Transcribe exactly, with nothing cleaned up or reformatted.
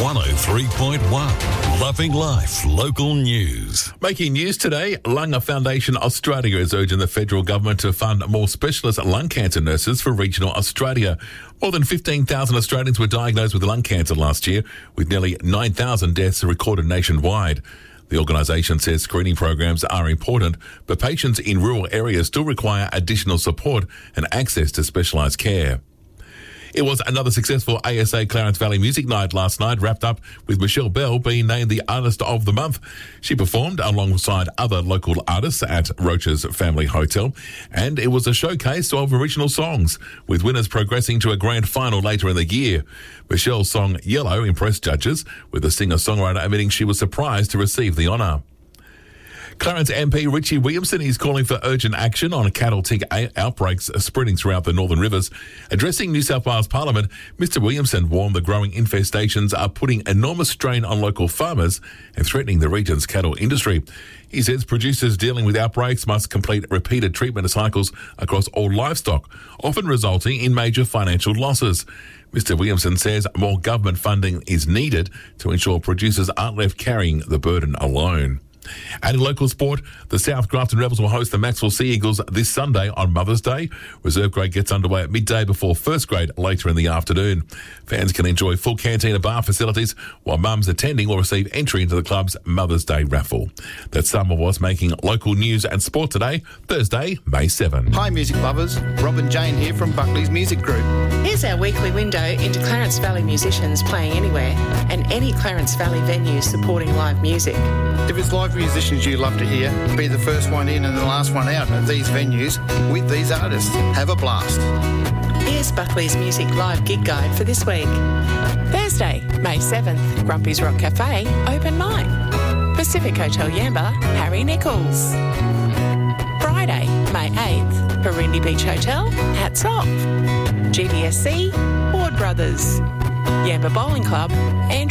one oh three point one. Loving Life Local News. Making news today, Lung Foundation Australia is urging the federal government to fund more specialist lung cancer nurses for regional Australia. More than fifteen thousand Australians were diagnosed with lung cancer last year, with nearly nine thousand deaths recorded nationwide. The organisation says screening programs are important, but patients in rural areas still require additional support and access to specialised care. It was another successful A S A Clarence Valley Music Night last night, wrapped up with Michelle Bell being named the Artist of the Month. She performed alongside other local artists at Roach's Family Hotel, and it was a showcase of original songs, with winners progressing to a grand final later in the year. Michelle's song Yellow impressed judges, with the singer-songwriter admitting she was surprised to receive the honour. Clarence M P Richie Williamson is calling for urgent action on cattle tick outbreaks spreading throughout the Northern Rivers. Addressing New South Wales Parliament, Mister Williamson warned the growing infestations are putting enormous strain on local farmers and threatening the region's cattle industry. He says producers dealing with outbreaks must complete repeated treatment cycles across all livestock, often resulting in major financial losses. Mister Williamson says more government funding is needed to ensure producers aren't left carrying the burden alone. And in local sport, the South Grafton Rebels will host the Maxwell Sea Eagles this Sunday on Mother's Day. Reserve grade gets underway at midday before first grade later in the afternoon. Fans can enjoy full canteen and bar facilities, while mums attending will receive entry into the club's Mother's Day raffle. That's some of what's making local news and sport today, Thursday, May seventh. Hi music lovers, Rob and Jane here from Buckley's Music Group. Here's our weekly window into Clarence Valley musicians playing anywhere and any Clarence Valley venue supporting live music. If it's live musicians you love to hear, be the first one in and the last one out at these venues with these artists. Have a blast. Here's Buckley's Music Live Gig Guide for this week. Thursday, May seventh, Grumpy's Rock Cafe, open nine. Pacific Hotel Yamba, Harry Nichols. Friday, May eighth, Barindi Beach Hotel, hats off. G B S C, Ward Brothers. Yamba Bowling Club, Andrew